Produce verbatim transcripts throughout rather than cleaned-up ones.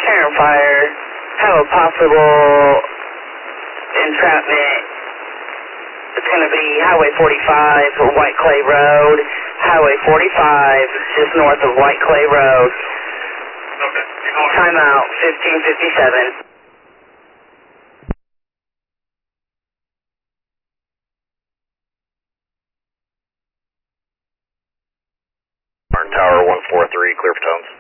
Center Fire, have a possible entrapment. It's going to be Highway forty-five, White Clay Road. Highway forty-five, just north of White Clay Road. Okay. Timeout, fifteen fifty-seven. Martin Tower, one four three, clear for tones.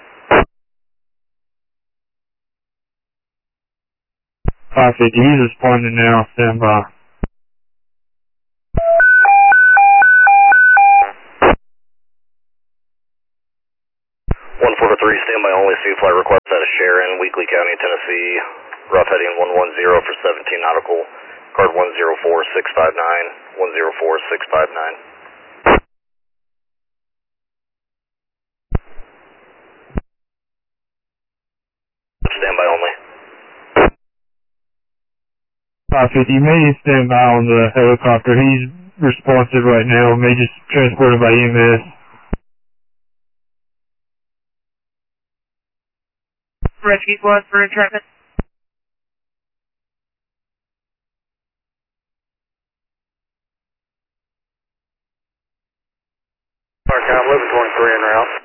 five fifty, he's responding now, stand by. one four three, stand by only, C flight request out of Sharon, Weakley County, Tennessee, rough heading one one zero for seventeen nautical, card one zero four six five nine, one zero four six five nine. Stand by only. five fifty, you may need to stand by on the helicopter. He's responsive right now. May just transport him by E M S. Rescue squad for entrapment. Park out, eleven twenty-three en route.